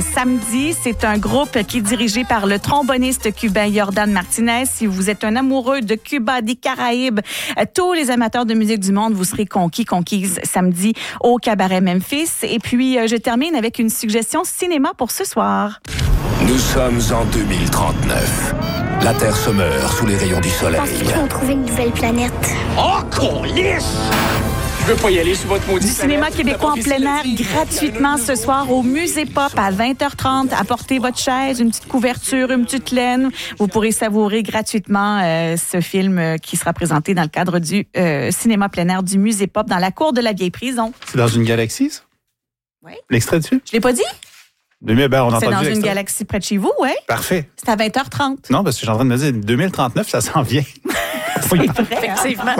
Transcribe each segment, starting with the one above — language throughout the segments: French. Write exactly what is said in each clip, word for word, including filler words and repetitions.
Samedi, c'est un groupe qui est dirigé par le tromboniste cubain Jordan Martinez. Si vous êtes un amoureux de Cuba, des Caraïbes, tous les amateurs de musique du monde, vous serez conquis, conquises samedi au Cabaret Memphis. Et puis, je termine avec une suggestion cinéma pour ce soir. Nous sommes en deux mille trente-neuf. La Terre se meurt sous les rayons du soleil. Je pense qu'ils ont trouvé une nouvelle planète. Oh, qu'on lisse! Je veux pas y aller sur votre maudit. Du cinéma québécois en plein air gratuitement ce soir au Musée Pop à vingt heures trente. Apportez votre chaise, une petite couverture, une petite laine. Vous pourrez savourer gratuitement euh, ce film euh, qui sera présenté dans le cadre du euh, cinéma plein air du Musée Pop dans la cour de la vieille prison. C'est dans une galaxie, ça? Oui. L'extrait dessus? Je l'ai pas dit? deux mille, ben, on a C'est entendu dans une l'extrait. galaxie près de chez vous, oui. Parfait. C'est à vingt heures trente. Non, parce que je suis en train de me dire, deux mille trente-neuf, ça s'en vient. C'est vrai, effectivement.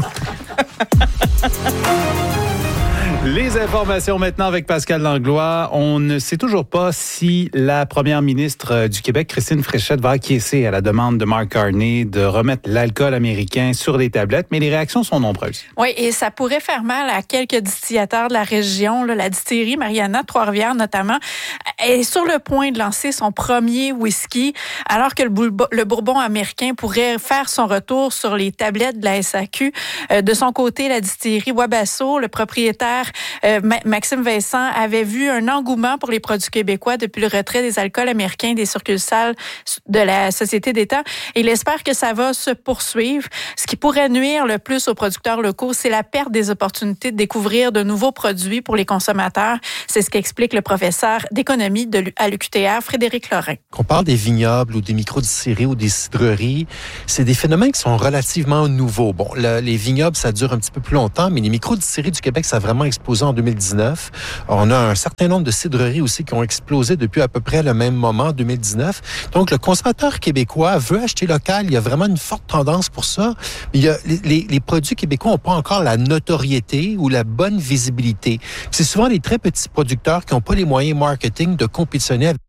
Les informations maintenant avec Pascal Langlois. On ne sait toujours pas si la première ministre du Québec, Christine Fréchette, va acquiescer à la demande de Mark Carney de remettre l'alcool américain sur les tablettes, mais les réactions sont nombreuses. Oui, et ça pourrait faire mal à quelques distillateurs de la région. Là, la distillerie Mariana de Trois-Rivières, notamment, est sur le point de lancer son premier whisky, alors que le, boulbo- le bourbon américain pourrait faire son retour sur les tablettes de la S A Q. Euh, de son côté, la distillerie Wabasso, le propriétaire Euh, Maxime Vincent avait vu un engouement pour les produits québécois depuis le retrait des alcools américains des succursales de la Société d'État. Et il espère que ça va se poursuivre. Ce qui pourrait nuire le plus aux producteurs locaux, c'est la perte des opportunités de découvrir de nouveaux produits pour les consommateurs. C'est ce qu'explique le professeur d'économie de, à l'U Q T R, Frédéric Lorrain. Qu'on parle des vignobles ou des microdistilleries ou des cidreries, c'est des phénomènes qui sont relativement nouveaux. Bon, le, les vignobles, ça dure un petit peu plus longtemps, mais les microdistilleries du Québec, ça a vraiment explosé en deux mille dix-neuf. On a un certain nombre de cidreries aussi qui ont explosé depuis à peu près le même moment, deux mille dix-neuf. Donc, le consommateur québécois veut acheter local. Il y a vraiment une forte tendance pour ça. Mais il y a, les, les produits québécois n'ont pas encore la notoriété ou la bonne visibilité. C'est souvent les très petits producteurs qui n'ont pas les moyens marketing de compétitionner avec.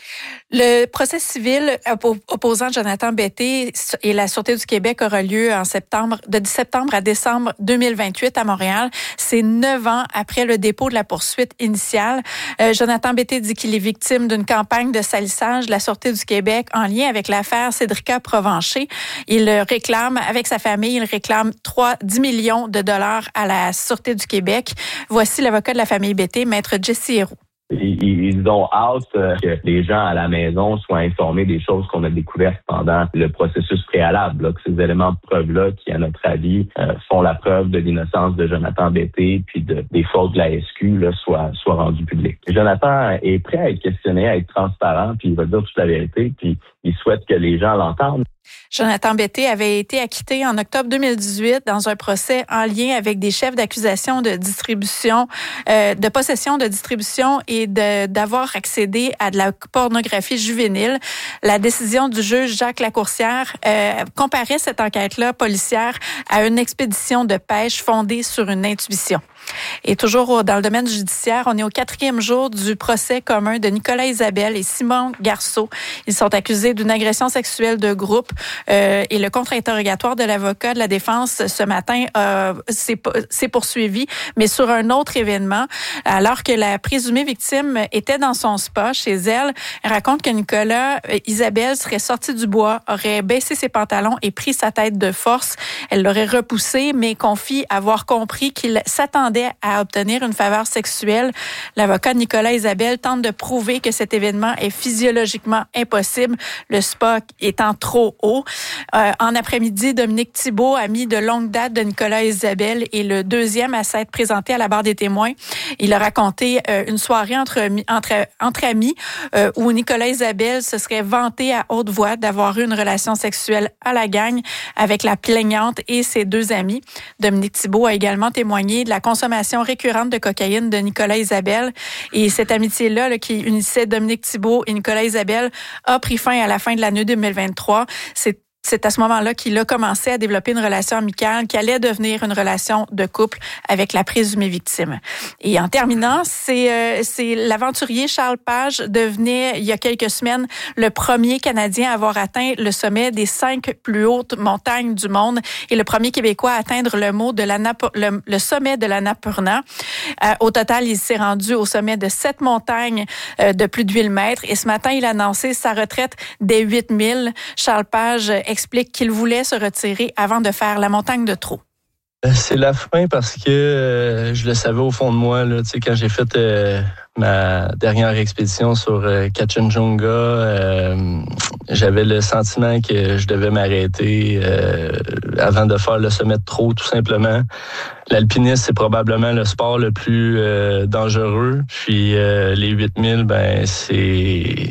Le procès civil opposant Jonathan Betté et la Sûreté du Québec aura lieu en septembre, de septembre à décembre deux mille vingt-huit à Montréal. C'est neuf ans après le dépôt de la poursuite initiale. Euh, Jonathan Betté dit qu'il est victime d'une campagne de salissage de la Sûreté du Québec en lien avec l'affaire Cédrica Provencher. Il réclame, avec sa famille, il réclame trois, dix millions de dollars à la Sûreté du Québec. Voici l'avocat de la famille Betté, Maître Jesse Héroux. Ils ont hâte que les gens à la maison soient informés des choses qu'on a découvertes pendant le processus préalable, là, que ces éléments de preuve-là, qui, à notre avis, euh, font la preuve de l'innocence de Jonathan Betté puis de, des fautes de la S Q, là, soient, soient rendus publics. Jonathan est prêt à être questionné, à être transparent, puis il va dire toute la vérité, puis il souhaite que les gens l'entendent. Jonathan Betté avait été acquitté en octobre deux mille dix-huit dans un procès en lien avec des chefs d'accusation de distribution, euh, de possession, de distribution et de, d'avoir accédé à de la pornographie juvénile. La décision du juge Jacques Lacourcière euh, comparait cette enquête-là policière à une expédition de pêche fondée sur une intuition. Et toujours dans le domaine judiciaire, on est au quatrième jour du procès commun de Nicolas Isabelle et Simon Garceau. Ils sont accusés d'une agression sexuelle de groupe euh, et le contre-interrogatoire de l'avocat de la défense ce matin euh, s'est, s'est poursuivi, mais sur un autre événement. Alors que la présumée victime était dans son spa chez elle, elle raconte que Nicolas euh, Isabelle serait sorti du bois, aurait baissé ses pantalons et pris sa tête de force. Elle l'aurait repoussé, mais confie avoir compris qu'il s'attendait à obtenir une faveur sexuelle. L'avocat Nicolas Isabelle tente de prouver que cet événement est physiologiquement impossible, le spa étant trop haut. Euh, en après-midi, Dominique Thibault, ami de longue date de Nicolas Isabelle, est le deuxième à s'être présenté à la barre des témoins. Il a raconté euh, une soirée entre, entre, entre amis euh, où Nicolas Isabelle se serait vanté à haute voix d'avoir eu une relation sexuelle à la gagne avec la plaignante et ses deux amis. Dominique Thibault a également témoigné de la consommation récurrente de cocaïne de Nicolas Isabelle. Et cette amitié-là, là, qui unissait Dominique Thibault et Nicolas Isabelle, a pris fin à la fin de l'année deux mille vingt-trois. C'est c'est à ce moment-là qu'il a commencé à développer une relation amicale qui allait devenir une relation de couple avec la présumée victime. Et en terminant, c'est, euh, c'est l'aventurier Charles Page devenait, il y a quelques semaines, le premier Canadien à avoir atteint le sommet des cinq plus hautes montagnes du monde et le premier Québécois à atteindre le, mot de la Nap- le, le sommet de l'Annapurna. Euh, au total, il s'est rendu au sommet de sept montagnes euh, de plus de huit mille mètres. Et ce matin, il a annoncé sa retraite des huit mille. Charles Page explique qu'il voulait se retirer avant de faire la montagne de trop. C'est la fin parce que euh, je le savais au fond de moi. Là, tu sais, quand j'ai fait euh, ma dernière expédition sur euh, Kanchenjunga, euh, j'avais le sentiment que je devais m'arrêter euh, avant de faire le sommet de trop, tout simplement. L'alpinisme, c'est probablement le sport le plus euh, dangereux. Puis euh, les huit mille, ben c'est...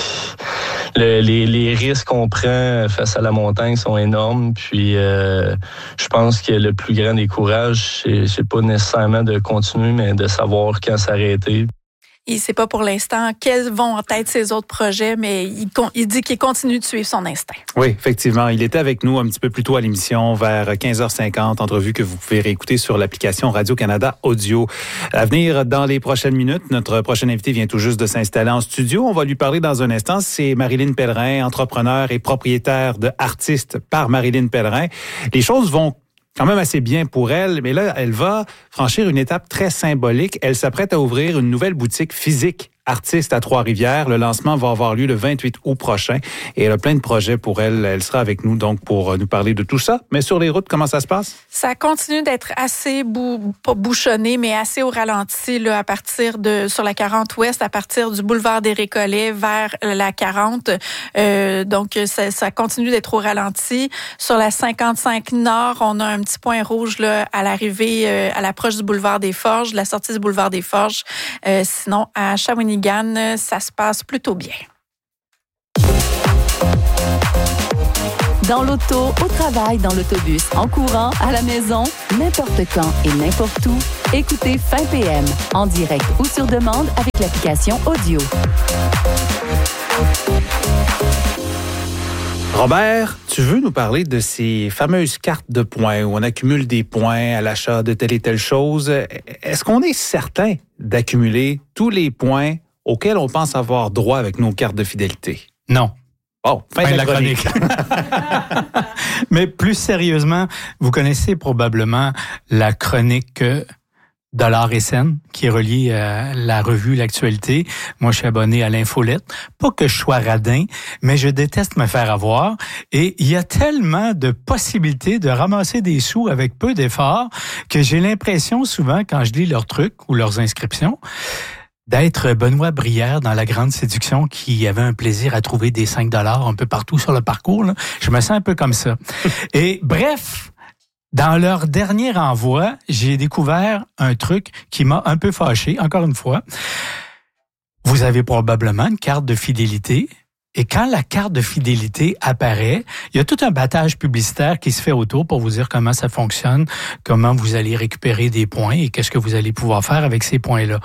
Le, les, les risques qu'on prend face à la montagne sont énormes. Puis, euh, je pense que le plus grand des courages, c'est, c'est pas nécessairement de continuer, mais de savoir quand s'arrêter. Il ne sait pas pour l'instant quels vont être ses autres projets, mais il, il dit qu'il continue de suivre son instinct. Oui, effectivement. Il était avec nous un petit peu plus tôt à l'émission, vers quinze heures cinquante, entrevue que vous pouvez réécouter sur l'application Radio-Canada Audio. À venir dans les prochaines minutes, notre prochain invité vient tout juste de s'installer en studio. On va lui parler dans un instant. C'est Marilyn Pellerin, entrepreneur et propriétaire de Artistes par Marilyn Pellerin. Les choses vont quand même assez bien pour elle, mais là, elle va franchir une étape très symbolique. Elle s'apprête à ouvrir une nouvelle boutique physique Artistes à Trois-Rivières. Le lancement va avoir lieu le vingt-huit août prochain et elle a plein de projets pour elle. Elle sera avec nous donc pour nous parler de tout ça. Mais sur les routes, comment ça se passe? Ça continue d'être assez bou- pas bouchonné, mais assez au ralenti là, à partir de sur la quarante ouest, à partir du boulevard des Récollets vers la quarante. Euh, donc ça, ça continue d'être au ralenti. Sur la cinquante-cinq nord, on a un petit point rouge là à l'arrivée, euh, à l'approche du boulevard des Forges, la sortie du boulevard des Forges. Euh, sinon à Shawinigan, ça se passe plutôt bien. Dans l'auto, au travail, dans l'autobus, en courant, à la maison, n'importe quand et n'importe où, écoutez Fin P M en direct ou sur demande avec l'application Audio. Robert, tu veux nous parler de ces fameuses cartes de points où on accumule des points à l'achat de telle et telle chose. Est-ce qu'on est certain d'accumuler tous les points auxquels on pense avoir droit avec nos cartes de fidélité? Non. Oh, fin, fin de la chronique. chronique. Mais plus sérieusement, vous connaissez probablement la chronique Dollars et cents qui est reliée à la revue L'Actualité. Moi, je suis abonné à l'Infolette. Pas que je sois radin, mais je déteste me faire avoir. Et il y a tellement de possibilités de ramasser des sous avec peu d'efforts que j'ai l'impression souvent, quand je lis leurs trucs ou leurs inscriptions, d'être Benoît Brière dans La Grande Séduction qui avait un plaisir à trouver des cinq dollars un peu partout sur le parcours. Là. Je me sens un peu comme ça. Et bref, dans leur dernier envoi, j'ai découvert un truc qui m'a un peu fâché, encore une fois. Vous avez probablement une carte de fidélité. Et quand la carte de fidélité apparaît, il y a tout un battage publicitaire qui se fait autour pour vous dire comment ça fonctionne, comment vous allez récupérer des points et qu'est-ce que vous allez pouvoir faire avec ces points-là.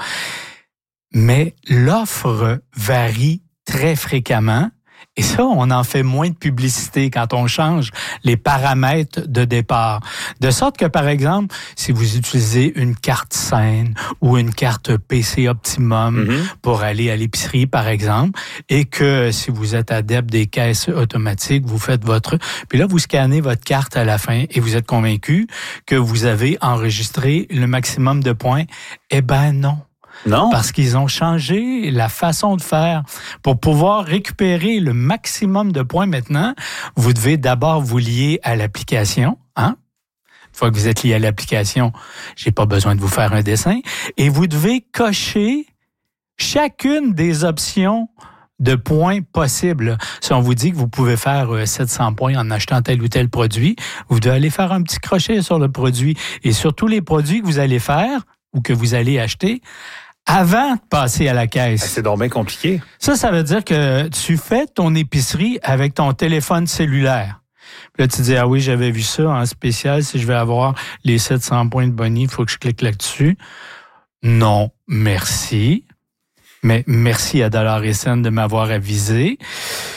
Mais l'offre varie très fréquemment. Et ça, on en fait moins de publicité quand on change les paramètres de départ. De sorte que, par exemple, si vous utilisez une carte Scène ou une carte P C Optimum mm-hmm. pour aller à l'épicerie, par exemple, et que si vous êtes adepte des caisses automatiques, vous faites votre... Puis là, vous scannez votre carte à la fin et vous êtes convaincu que vous avez enregistré le maximum de points. Eh ben non. Non. Parce qu'ils ont changé la façon de faire. Pour pouvoir récupérer le maximum de points maintenant, vous devez d'abord vous lier à l'application. Hein? Une fois que vous êtes lié à l'application, j'ai pas besoin de vous faire un dessin. Et vous devez cocher chacune des options de points possibles. Si on vous dit que vous pouvez faire sept cents points en achetant tel ou tel produit, vous devez aller faire un petit crochet sur le produit. Et sur tous les produits que vous allez faire ou que vous allez acheter, avant de passer à la caisse. C'est donc bien compliqué. Ça, ça veut dire que tu fais ton épicerie avec ton téléphone cellulaire. Puis là, tu dis, ah oui, j'avais vu ça en spécial. Si je vais avoir les sept cents points de boni, il faut que je clique là-dessus. Non, merci. Mais merci à Dollars et cents de m'avoir avisé.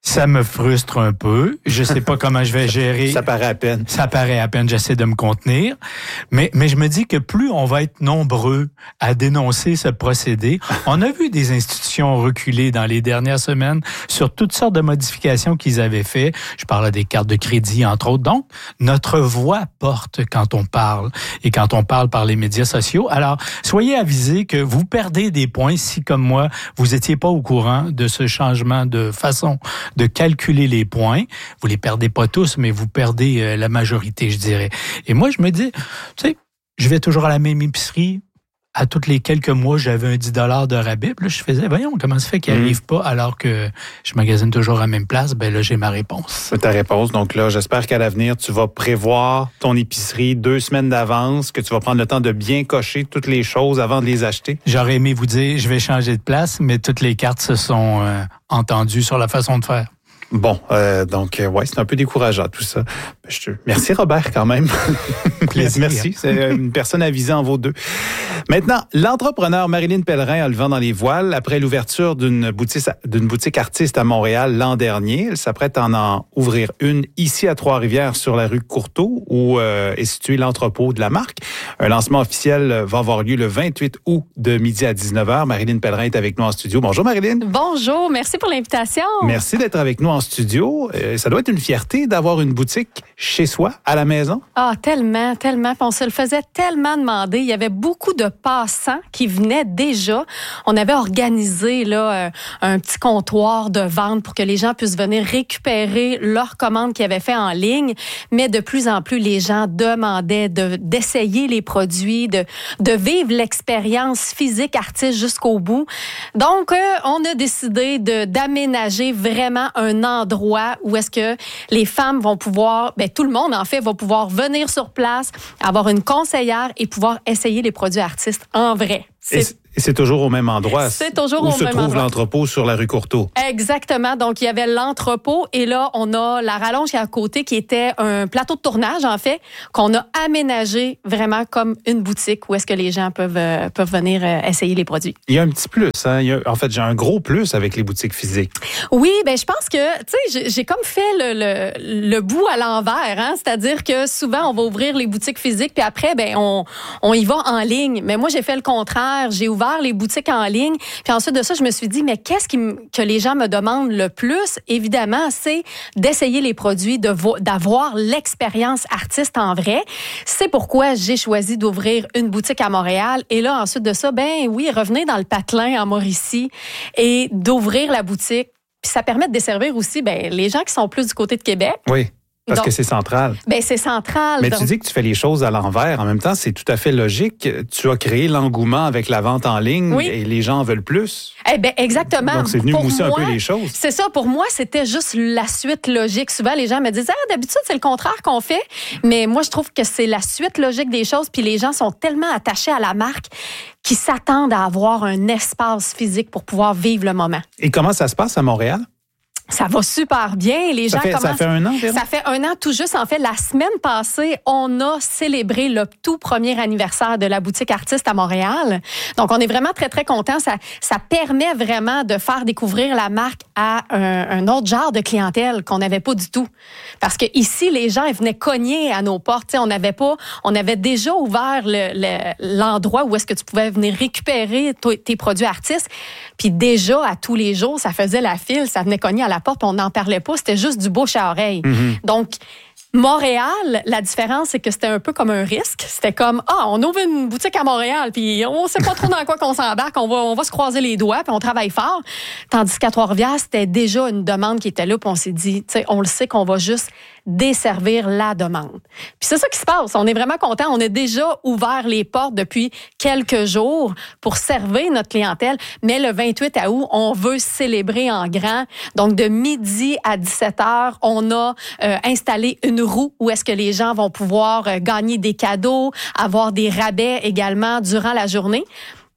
Ça me frustre un peu. Je sais pas comment je vais gérer. Ça paraît à peine. Ça paraît à peine. J'essaie de me contenir. Mais, mais je me dis que plus on va être nombreux à dénoncer ce procédé, on a vu des institutions reculer dans les dernières semaines sur toutes sortes de modifications qu'ils avaient fait. Je parle des cartes de crédit, entre autres. Donc, notre voix porte quand on parle et quand on parle par les médias sociaux. Alors, soyez avisés que vous perdez des points si, comme moi, vous étiez pas au courant de ce changement de façon de calculer les points. Vous les perdez pas tous, mais vous perdez euh, la majorité, je dirais. Et moi, je me dis, tu sais, je vais toujours à la même épicerie. À tous les quelques mois, j'avais un dix dollars de rabais. Puis là, je faisais, voyons, comment ça fait qu'il n'arrive mmh. pas alors que je magasine toujours à la même place? Ben là, j'ai ma réponse. C'est ta réponse. Donc là, j'espère qu'à l'avenir, tu vas prévoir ton épicerie deux semaines d'avance, que tu vas prendre le temps de bien cocher toutes les choses avant de les acheter. J'aurais aimé vous dire, je vais changer de place, mais toutes les cartes se sont euh, entendues sur la façon de faire. Bon, euh, donc, euh, ouais, c'est un peu décourageant tout ça. Je te... Merci Robert quand même. Plaisir. Merci, c'est une personne avisée en vaut deux. Maintenant, l'entrepreneur Marilyn Pellerin a le vent dans les voiles après l'ouverture d'une boutique, d'une boutique artiste à Montréal l'an dernier. Elle s'apprête à en ouvrir une ici à Trois-Rivières sur la rue Courteau où euh, est situé l'entrepôt de la marque. Un lancement officiel va avoir lieu le vingt-huit août de midi à dix-neuf heures. Marilyn Pellerin est avec nous en studio. Bonjour Marilyn. Bonjour, merci pour l'invitation. Merci d'être avec nous en studio. Euh, ça doit être une fierté d'avoir une boutique chez soi, à la maison. Ah, tellement, tellement. On se le faisait tellement demander. Il y avait beaucoup de passants qui venaient déjà. On avait organisé là un petit comptoir de vente pour que les gens puissent venir récupérer leurs commandes qu'ils avaient fait en ligne. Mais de plus en plus, les gens demandaient de, d'essayer les produits, de, de vivre l'expérience physique artiste jusqu'au bout. Donc, euh, on a décidé de, d'aménager vraiment un endroit où est-ce que les femmes vont pouvoir, ben tout le monde en fait, va pouvoir venir sur place, avoir une conseillère et pouvoir essayer les produits artistes en vrai. C'est... Et c'est toujours au même endroit. C'est toujours où au se même trouve endroit. l'entrepôt sur la rue Courteau. Exactement. Donc, il y avait l'entrepôt et là, on a la rallonge qui est à côté qui était un plateau de tournage, en fait, qu'on a aménagé vraiment comme une boutique où est-ce que les gens peuvent, euh, peuvent venir euh, essayer les produits. Il y a un petit plus. Hein? Il y a, en fait, j'ai un gros plus avec les boutiques physiques. Oui, ben je pense que, tu sais, j'ai, j'ai comme fait le, le, le bout à l'envers. Hein? C'est-à-dire que souvent, on va ouvrir les boutiques physiques puis après, ben on, on y va en ligne. Mais moi, j'ai fait le contraire. J'ai ouvert les boutiques en ligne. Puis ensuite de ça, je me suis dit, mais qu'est-ce qui m- que les gens me demandent le plus? Évidemment, c'est d'essayer les produits, de vo- d'avoir l'expérience artiste en vrai. C'est pourquoi j'ai choisi d'ouvrir une boutique à Montréal. Et là, ensuite de ça, ben oui, revenez dans le patelin en Mauricie et d'ouvrir la boutique. Puis ça permet de desservir aussi ben, les gens qui sont plus du côté de Québec. Oui. Parce Donc, que c'est central. Ben c'est central. Mais donc... tu dis que tu fais les choses à l'envers. En même temps, c'est tout à fait logique. Tu as créé l'engouement avec la vente en ligne oui. et les gens en veulent plus. Eh ben exactement. Donc, c'est venu pour mousser moi, un peu les choses. C'est ça. Pour moi, c'était juste la suite logique. Souvent, les gens me disent, ah, d'habitude, c'est le contraire qu'on fait. Mais moi, je trouve que c'est la suite logique des choses. Puis les gens sont tellement attachés à la marque qu'ils s'attendent à avoir un espace physique pour pouvoir vivre le moment. Et comment ça se passe à Montréal? Ça va super bien. Les ça gens fait, commencent... Ça fait un an, Véron? Ça fait un an tout juste. En fait, la semaine passée, on a célébré le tout premier anniversaire de la boutique artiste à Montréal. Donc, on est vraiment très, très contents. Ça, ça permet vraiment de faire découvrir la marque à un, un autre genre de clientèle qu'on n'avait pas du tout. Parce que ici, les gens ils venaient cogner à nos portes. T'sais, on n'avait pas... On avait déjà ouvert le, le, l'endroit où est-ce que tu pouvais venir récupérer t- tes produits artistes. Puis déjà, à tous les jours, ça faisait la file. Ça venait cogner à la porte, on n'en parlait pas, c'était juste du bouche à oreille. Mm-hmm. Donc, Montréal, la différence, c'est que c'était un peu comme un risque. C'était comme, ah, on ouvre une boutique à Montréal, puis on sait pas trop dans quoi qu'on s'embarque, on va, on va se croiser les doigts, puis on travaille fort. Tandis qu'à Trois-Rivières, c'était déjà une demande qui était là, puis on s'est dit, tu sais, on le sait qu'on va juste desservir la demande. Puis c'est ça qui se passe. On est vraiment content. On a déjà ouvert les portes depuis quelques jours pour servir notre clientèle. Mais le vingt-huit août, on veut célébrer en grand. Donc, de midi à dix-sept heures, on a euh, installé une roue où est-ce que les gens vont pouvoir euh, gagner des cadeaux, avoir des rabais également durant la journée.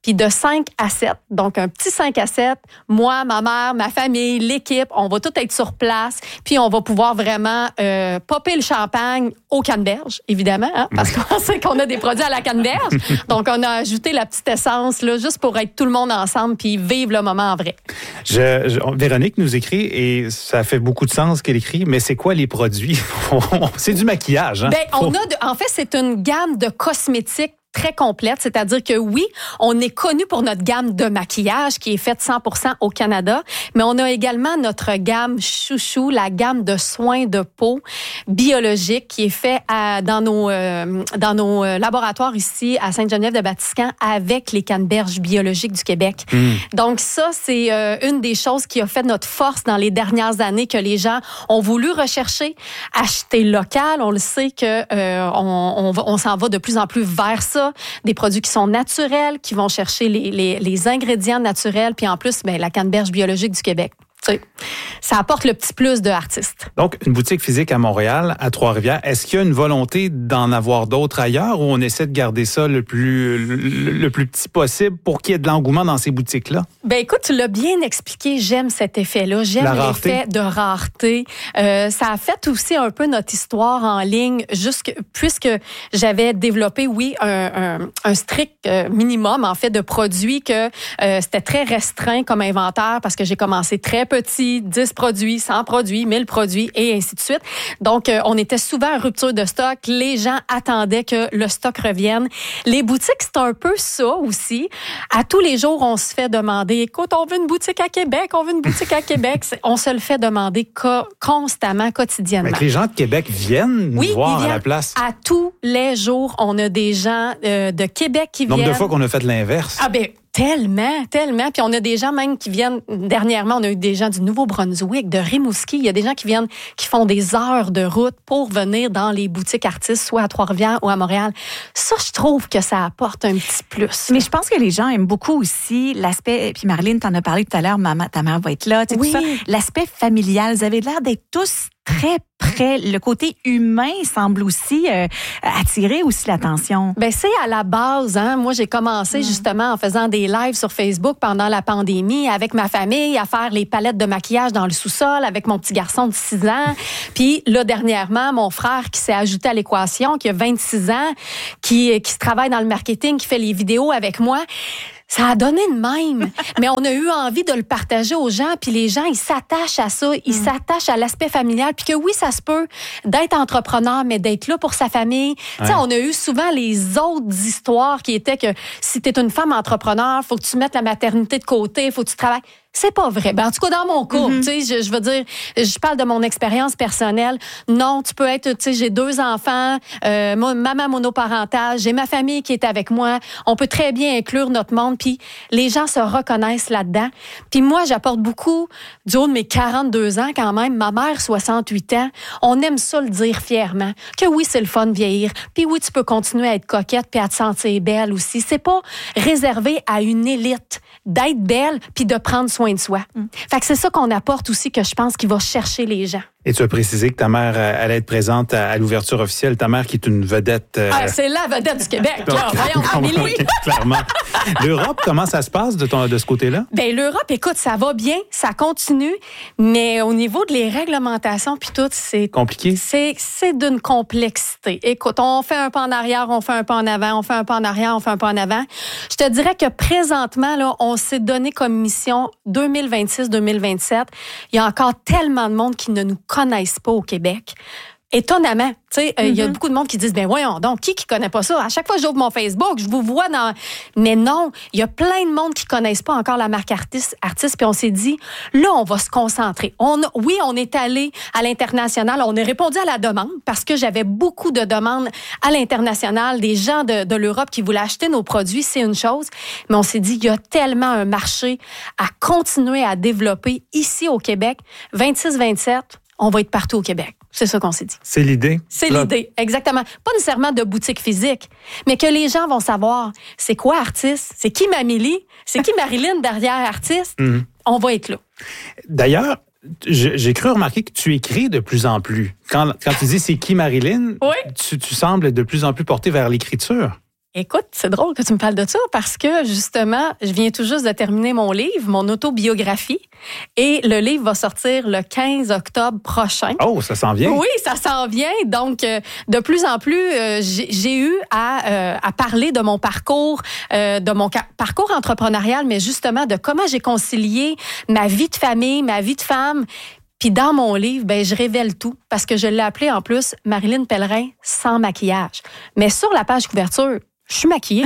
Puis de cinq à sept. Donc, un petit cinq à sept. Moi, ma mère, ma famille, l'équipe, on va tout être sur place. Puis, on va pouvoir vraiment euh, popper le champagne au canneberge, évidemment, hein, parce qu'on sait qu'on a des produits à la canneberge. Donc, on a ajouté la petite essence là, juste pour être tout le monde ensemble puis vivre le moment en vrai. Je, je, Véronique nous écrit, et ça fait beaucoup de sens qu'elle écrit, mais c'est quoi les produits? C'est du maquillage, hein? Ben, on a de, en fait, c'est une gamme de cosmétiques très complète, c'est-à-dire que oui, on est connu pour notre gamme de maquillage qui est faite cent pour cent au Canada, mais on a également notre gamme chouchou, la gamme de soins de peau biologique qui est fait à, dans nos euh, dans nos laboratoires ici à Sainte-Geneviève-de-Batiscan avec les canneberges biologiques du Québec. Mmh. Donc ça, c'est euh, une des choses qui a fait notre force dans les dernières années, que les gens ont voulu rechercher, acheter local. On le sait que euh, on, on, on s'en va de plus en plus vers ça. Des produits qui sont naturels, qui vont chercher les, les, les ingrédients naturels, puis en plus, ben, la canneberge biologique du Québec. Tu sais, ça apporte le petit plus de artistes. Donc, une boutique physique à Montréal, à Trois-Rivières. Est-ce qu'il y a une volonté d'en avoir d'autres ailleurs ou on essaie de garder ça le plus, le, le plus petit possible pour qu'il y ait de l'engouement dans ces boutiques-là? Ben écoute, tu l'as bien expliqué. J'aime cet effet-là. J'aime l'effet de rareté. Euh, ça a fait aussi un peu notre histoire en ligne, jusque, puisque j'avais développé, oui, un, un, un strict minimum, en fait, de produits que euh, c'était très restreint comme inventaire parce que j'ai commencé très petit, dix produits, cent produits, mille produits et ainsi de suite. Donc, euh, on était souvent en rupture de stock. Les gens attendaient que le stock revienne. Les boutiques, c'est un peu ça aussi. À tous les jours, on se fait demander, écoute, on veut une boutique à Québec, on veut une boutique à Québec. On se le fait demander co- constamment, quotidiennement. Mais que les gens de Québec viennent nous oui, voir à la place. À tous les jours, on a des gens euh, de Québec qui Nombre viennent. Nombre de fois qu'on a fait l'inverse. Ah ben tellement, tellement. Puis on a des gens même qui viennent, dernièrement, on a eu des gens du Nouveau-Brunswick, de Rimouski. Il y a des gens qui viennent, qui font des heures de route pour venir dans les boutiques artistes, soit à Trois-Rivières ou à Montréal. Ça, je trouve que ça apporte un petit plus. Mais je pense que les gens aiment beaucoup aussi l'aspect, puis Marilyn, t'en as parlé tout à l'heure, maman, ta mère va être là, tu sais, oui. tout ça. L'aspect familial, vous avez l'air d'être tous très près. Le côté humain semble aussi euh, attirer aussi l'attention. Ben c'est à la base. Hein? Moi, j'ai commencé mmh. justement en faisant des lives sur Facebook pendant la pandémie avec ma famille à faire les palettes de maquillage dans le sous-sol avec mon petit garçon de six ans. Puis là, dernièrement, mon frère qui s'est ajouté à l'équation, qui a vingt-six ans, qui, qui travaille dans le marketing, qui fait les vidéos avec moi. Ça a donné de même, mais on a eu envie de le partager aux gens, puis les gens, ils s'attachent à ça, ils mm. s'attachent à l'aspect familial, puis que oui, ça se peut d'être entrepreneur, mais d'être là pour sa famille. Ouais. Tu sais, on a eu souvent les autres histoires qui étaient que si t'es une femme entrepreneur, faut que tu mettes la maternité de côté, faut que tu travailles. C'est pas vrai. Ben, en tout cas, dans mon cas, mm-hmm. tu sais, je, je veux dire, je parle de mon expérience personnelle. Non, tu peux être, tu sais, j'ai deux enfants, euh, maman monoparentale, j'ai ma famille qui est avec moi. On peut très bien inclure notre monde, puis les gens se reconnaissent là-dedans. Puis moi, j'apporte beaucoup du haut de mes quarante-deux ans quand même. Ma mère, soixante-huit ans. On aime ça le dire fièrement. Que oui, c'est le fun de vieillir. Puis oui, tu peux continuer à être coquette puis à te sentir belle aussi. C'est pas réservé à une élite d'être belle puis de prendre soin de soi. Mm. Fait que c'est ça qu'on apporte aussi, que je pense qu'il va chercher les gens. Et tu as précisé que ta mère allait être présente à l'ouverture officielle. Ta mère qui est une vedette... Euh... Ah, c'est la vedette du Québec. Donc, là, voyons, Amélie. Clairement. L'Europe, comment ça se passe de, ton, de ce côté-là? Bien, l'Europe, écoute, ça va bien, ça continue, mais au niveau de les réglementations puis tout, c'est... Compliqué? C'est, c'est d'une complexité. Écoute, on fait un pas en arrière, on fait un pas en avant, on fait un pas en arrière, on fait un pas en avant. Je te dirais que présentement, là, on s'est donné comme mission deux mille vingt-six deux mille vingt-sept. Il y a encore tellement de monde qui ne nous connaissent pas au Québec. Étonnamment, tu sais, il mm-hmm. y a beaucoup de monde qui disent, ben voyons donc, qui qui connaît pas ça? À chaque fois que j'ouvre mon Facebook, je vous vois dans... Mais non, il y a plein de monde qui connaissent pas encore la marque artiste, artiste, puis on s'est dit, là, on va se concentrer. On, oui, on est allé à l'international, on a répondu à la demande, parce que j'avais beaucoup de demandes à l'international, des gens de, de l'Europe qui voulaient acheter nos produits, c'est une chose, mais on s'est dit, il y a tellement un marché à continuer à développer ici au Québec. vingt-six vingt-sept, on va être partout au Québec. C'est ça qu'on s'est dit. C'est l'idée? C'est Là. l'idée, exactement. Pas nécessairement de boutique physique, mais que les gens vont savoir c'est quoi artiste, c'est qui Mamélie, c'est qui Marilyn derrière artiste. Mm-hmm. On va être là. D'ailleurs, j'ai cru remarquer que tu écris de plus en plus. Quand, quand tu dis c'est qui Marilyn, oui. tu, tu sembles de plus en plus porté vers l'écriture. Écoute, c'est drôle que tu me parles de ça parce que, justement, je viens tout juste de terminer mon livre, mon autobiographie, et le livre va sortir le quinze octobre prochain. Oh, ça s'en vient? Oui, ça s'en vient. Donc, euh, de plus en plus, euh, j'ai, j'ai eu à, euh, à parler de mon parcours, euh, de mon ca- parcours entrepreneurial, mais justement de comment j'ai concilié ma vie de famille, ma vie de femme. Puis dans mon livre, ben je révèle tout parce que je l'ai appelé en plus Marilyn Pellerin sans maquillage. Mais sur la page couverture, je suis maquillée.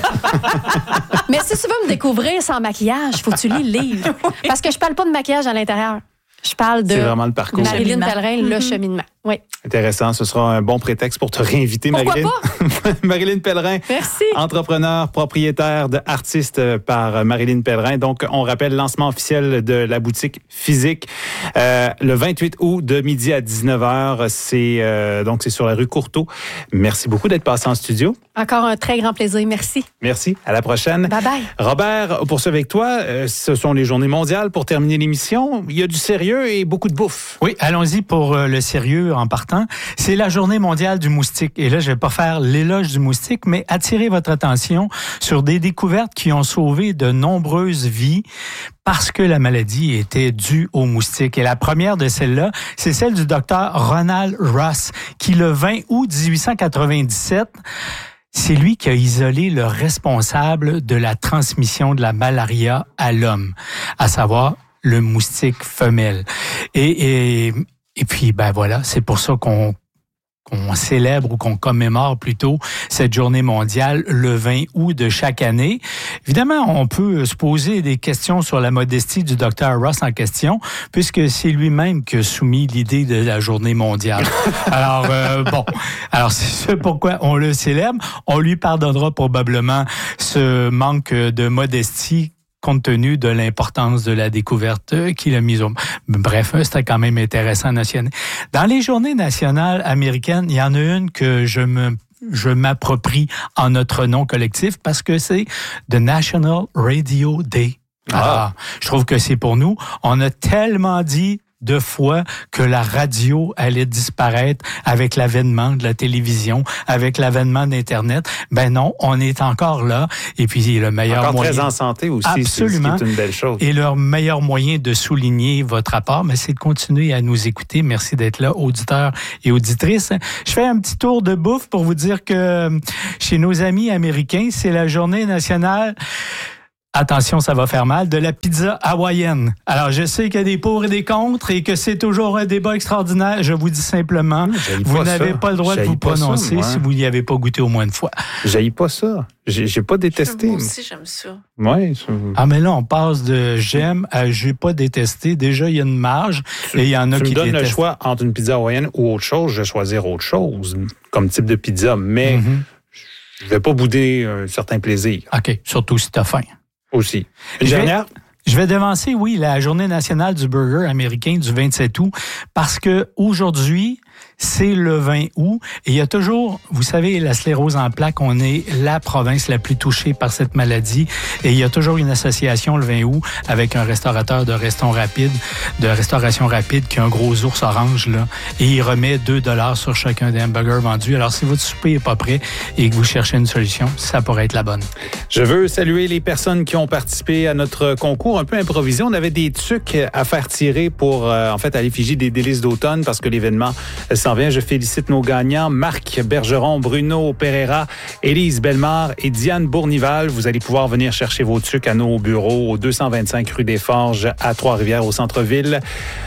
Mais si tu veux me découvrir sans maquillage, faut que tu lis le livre. Parce que je parle pas de maquillage à l'intérieur. Je parle de C'est vraiment le parcours. Marilyn Pellerin, le Mm-hmm. cheminement. Oui. Intéressant. Ce sera un bon prétexte pour te réinviter, Pourquoi Marilyn. pas? Marilyn Pellerin. Merci. Entrepreneur, propriétaire de Artiste par Marilyn Pellerin. Donc, on rappelle le lancement officiel de la boutique physique euh, le vingt-huit août de midi à dix-neuf heures. C'est, euh, donc, c'est sur la rue Courteau. Merci beaucoup d'être passé en studio. Encore un très grand plaisir. Merci. Merci. À la prochaine. Bye bye. Robert, pour ce avec toi, euh, ce sont les journées mondiales pour terminer l'émission. Il y a du sérieux et beaucoup de bouffe. Oui, allons-y pour euh, le sérieux en partant. C'est la journée mondiale du moustique. Et là, je vais pas faire l'éloge du moustique, mais attirer votre attention sur des découvertes qui ont sauvé de nombreuses vies parce que la maladie était due aux moustiques. Et la première de celles-là, c'est celle du docteur Ronald Ross, qui le vingt août dix-huit cent quatre-vingt-dix-sept, c'est lui qui a isolé le responsable de la transmission de la malaria à l'homme, à savoir le moustique femelle. Et, et, et puis, ben voilà, c'est pour ça qu'on qu'on célèbre ou qu'on commémore plutôt cette journée mondiale le vingt août de chaque année. Évidemment, on peut se poser des questions sur la modestie du docteur Ross en question, puisque c'est lui-même qui a soumis l'idée de la journée mondiale. Alors, euh, bon, alors c'est ce pourquoi on le célèbre. On lui pardonnera probablement ce manque de modestie compte tenu de l'importance de la découverte qu'il a mise au... Bref, c'était quand même intéressant national. Dans les journées nationales américaines, il y en a une que je me je m'approprie en notre nom collectif parce que c'est The National Radio Day. Alors, ah. Je trouve que c'est pour nous. On a tellement dit de fois que la radio allait disparaître avec l'avènement de la télévision, avec l'avènement d'Internet. Ben non, on est encore là. Et puis, le meilleur encore moyen... très en santé aussi, absolument, c'est, c'est une belle chose. Et leur meilleur moyen de souligner votre apport, mais c'est de continuer à nous écouter. Merci d'être là, auditeurs et auditrices. Je fais un petit tour de bouffe pour vous dire que chez nos amis américains, c'est la journée nationale... Attention, ça va faire mal, de la pizza hawaïenne. Alors, je sais qu'il y a des pour et des contre et que c'est toujours un débat extraordinaire. Je vous dis simplement, J'haïs vous pas n'avez ça. pas le droit J'haïs de vous prononcer ça, si vous n'y avez pas goûté au moins une fois. J'haïs pas ça. J'ai, j'ai pas détesté. Moi aussi, j'aime ça. Ouais, ça... Ah, mais là, on passe de j'aime à j'ai pas détesté. Déjà, il y a une marge tu, et il y en a tu qui me donnes détestent. le choix entre une pizza hawaïenne ou autre chose, je vais choisir autre chose comme type de pizza, mais mm-hmm. je vais pas bouder un certain plaisir. OK, surtout si t'as faim. Aussi. Une je dernière? Vais, je vais devancer, oui, la journée nationale du burger américain du vingt-sept août, parce que aujourd'hui, c'est le vingt août et il y a toujours, vous savez, la sclérose en plaques, on est la province la plus touchée par cette maladie et il y a toujours une association le vingt août avec un restaurateur de restauration rapide, de restauration rapide qui a un gros ours orange là et il remet deux dollars sur chacun des hamburgers vendus. Alors si votre souper n'est pas prêt et que vous cherchez une solution, ça pourrait être la bonne. Je veux saluer les personnes qui ont participé à notre concours un peu improvisé. On avait des trucs à faire tirer pour euh, en fait à l'effigie des délices d'automne parce que l'événement s'en vient. Je félicite nos gagnants, Marc Bergeron, Bruno Pereira, Élise Bellemare et Diane Bournival. Vous allez pouvoir venir chercher vos trucs à nos bureaux au deux cent vingt-cinq rue des Forges à Trois-Rivières au centre-ville.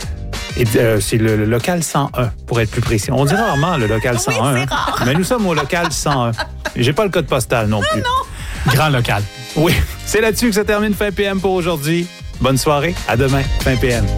Et euh, c'est le, le local cent un, pour être plus précis. On dit rarement le local cent un, oui, hein, rare. mais nous sommes au local cent un. J'ai pas le code postal non plus. Non, non. Grand local. Oui, c'est là-dessus que ça termine Fin P M pour aujourd'hui. Bonne soirée, à demain, Fin P M.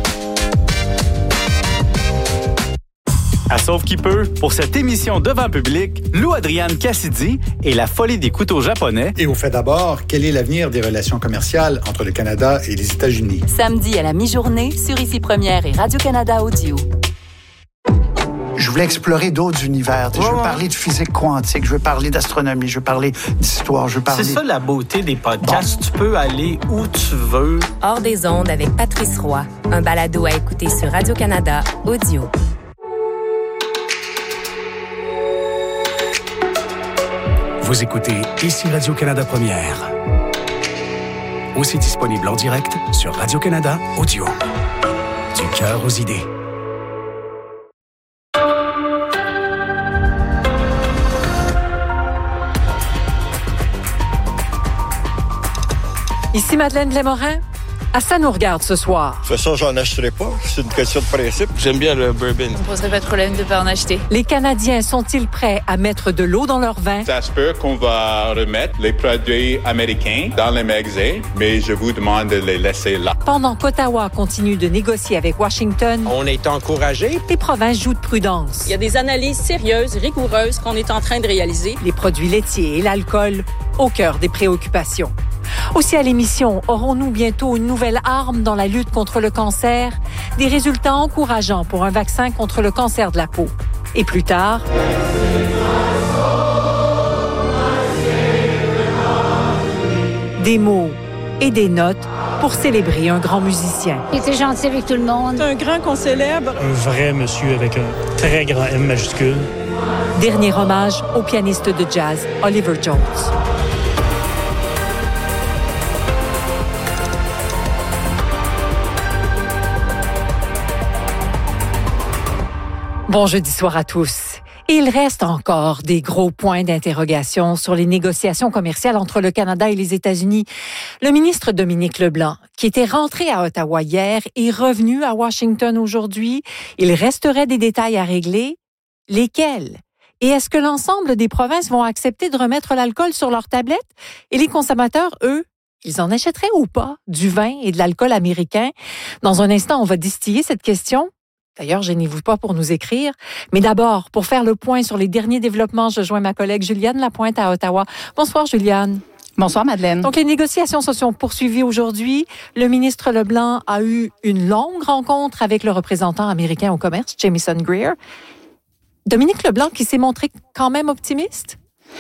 À Sauve qui peut, pour cette émission devant public, Lou Adrienne Cassidy et la folie des couteaux japonais. Et au fait d'abord, quel est l'avenir des relations commerciales entre le Canada et les États-Unis? Samedi à la mi-journée sur Ici Première et Radio-Canada Audio. Je voulais explorer d'autres univers. Ouais, je veux ouais. parler de physique quantique, je veux parler d'astronomie, je veux parler d'histoire, je veux parler... C'est ça la beauté des podcasts. Bon. Tu peux aller où tu veux. Hors des ondes avec Patrice Roy. Un balado à écouter sur Radio-Canada Audio. Vous écoutez ici Radio-Canada Première. Aussi disponible en direct sur Radio-Canada Audio. Du cœur aux idées. Ici Madeleine Blais-Morin. À ça nous regarde ce soir. De toute façon, j'en achèterai pas. C'est une question de principe. J'aime bien le bourbon. On ne poserait pas de problème de ne pas en acheter. Les Canadiens sont-ils prêts à mettre de l'eau dans leur vin? Ça se peut qu'on va remettre les produits américains dans les magasins, mais je vous demande de les laisser là. Pendant qu'Ottawa continue de négocier avec Washington, on est encouragé. Les provinces jouent de prudence. Il y a des analyses sérieuses, rigoureuses qu'on est en train de réaliser. Les produits laitiers et l'alcool au cœur des préoccupations. Aussi à l'émission, aurons-nous bientôt une nouvelle arme dans la lutte contre le cancer? Des résultats encourageants pour un vaccin contre le cancer de la peau. Et plus tard... des mots et des notes pour célébrer un grand musicien. Il était gentil avec tout le monde. C'est un grand qu'on célèbre. Un vrai monsieur avec un très grand M majuscule. Dernier hommage au pianiste de jazz Oliver Jones. Bon jeudi soir à tous. Il reste encore des gros points d'interrogation sur les négociations commerciales entre le Canada et les États-Unis. Le ministre Dominique Leblanc, qui était rentré à Ottawa hier, est revenu à Washington aujourd'hui. Il resterait des détails à régler. Lesquels? Et est-ce que l'ensemble des provinces vont accepter de remettre l'alcool sur leurs tablettes? Et les consommateurs, eux, ils en achèteraient ou pas du vin et de l'alcool américain? Dans un instant, on va distiller cette question. D'ailleurs, gênez-vous pas pour nous écrire. Mais d'abord, pour faire le point sur les derniers développements, je joins ma collègue Juliane Lapointe à Ottawa. Bonsoir, Juliane. Bonsoir, Madeleine. Donc, les négociations se sont poursuivies aujourd'hui. Le ministre Leblanc a eu une longue rencontre avec le représentant américain au commerce, Jamieson Greer. Dominique Leblanc qui s'est montré quand même optimiste?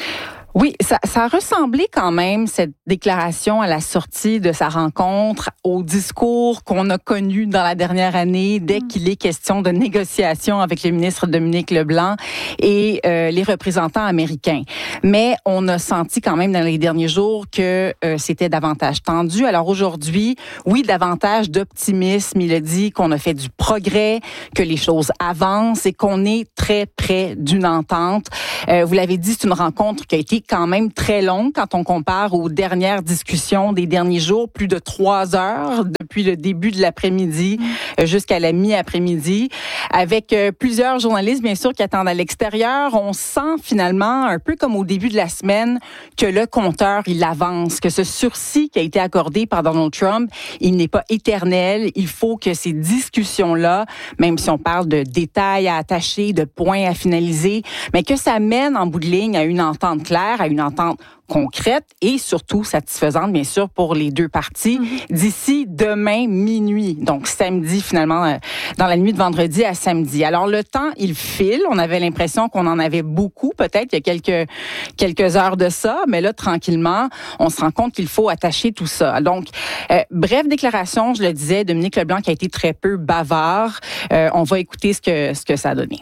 Oui, ça, ça a ressemblé quand même, cette déclaration à la sortie de sa rencontre, au discours qu'on a connu dans la dernière année dès mmh. qu'il est question de négociation avec le ministre Dominique Leblanc et euh, les représentants américains. Mais on a senti quand même dans les derniers jours que euh, c'était davantage tendu. Alors aujourd'hui, oui, davantage d'optimisme. Il a dit qu'on a fait du progrès, que les choses avancent et qu'on est très près d'une entente. Euh, vous l'avez dit, c'est une rencontre qui a été quand même très longue quand on compare aux dernières discussions des derniers jours, plus de trois heures depuis le début de l'après-midi mmh. jusqu'à la mi-après-midi, avec euh, plusieurs journalistes bien sûr qui attendent à l'extérieur. On sent finalement, un peu comme au début de la semaine, que le compteur il avance, que ce sursis qui a été accordé par Donald Trump, il n'est pas éternel. Il faut que ces discussions-là, même si on parle de détails à attacher, de points à finaliser, mais que ça mène en bout de ligne à une entente claire, à une entente concrète et surtout satisfaisante, bien sûr, pour les deux parties, mm-hmm. d'ici demain minuit. Donc, samedi, finalement, dans la nuit de vendredi à samedi. Alors, le temps, il file. On avait l'impression qu'on en avait beaucoup, peut-être, il y a quelques, quelques heures de ça, mais là, tranquillement, on se rend compte qu'il faut attacher tout ça. Donc, euh, brève déclaration, je le disais, Dominique Leblanc qui a été très peu bavard. Euh, on va écouter ce que, ce que ça a donné.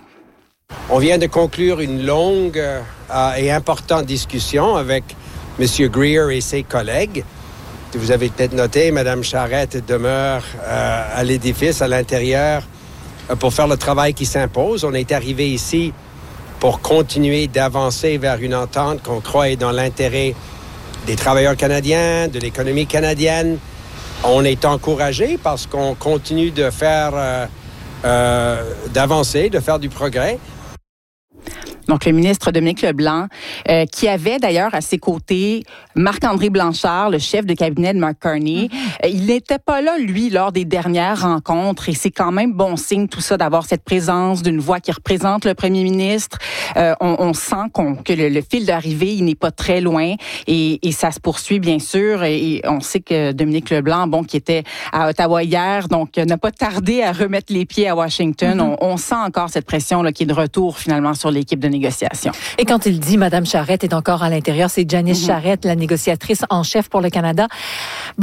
On vient de conclure une longue euh, et importante discussion avec M. Greer et ses collègues. Vous avez peut-être noté, Mme Charette demeure euh, à l'édifice, à l'intérieur, euh, pour faire le travail qui s'impose. On est arrivé ici pour continuer d'avancer vers une entente qu'on croit est dans l'intérêt des travailleurs canadiens, de l'économie canadienne. On est encouragé parce qu'on continue de faire, euh, euh, d'avancer, de faire du progrès. Donc, le ministre Dominique Leblanc, euh, qui avait d'ailleurs à ses côtés Marc-André Blanchard, le chef de cabinet de Mark Carney. Mm-hmm. Euh, il n'était pas là, lui, lors des dernières rencontres. Et c'est quand même bon signe, tout ça, d'avoir cette présence d'une voix qui représente le premier ministre. Euh, on, on sent qu'on, que le, le fil d'arrivée, il n'est pas très loin. Et, et ça se poursuit, bien sûr. Et, et on sait que Dominique Leblanc, bon, qui était à Ottawa hier, donc n'a pas tardé à remettre les pieds à Washington. Mm-hmm. On, on sent encore cette pression là, qui est de retour, finalement, sur l'équipe de négociation. Et quand il dit Mme Charette est encore à l'intérieur, c'est Janice mm-hmm. Charette, la négociatrice en chef pour le Canada. Bon,